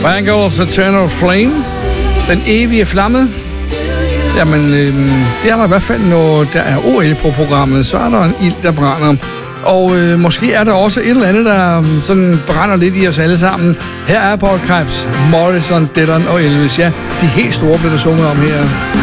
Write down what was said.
Bangles Eternal Flame. Den evige flamme. Jamen, det er der i hvert fald, når der er OL på programmet, så er der en ild, der brænder. Og måske er der også et eller andet, der sådan brænder lidt i os alle sammen. Her er Paul Krebs, Morrison, Dylan og Elvis. Ja, de helt store blev der sunget om her.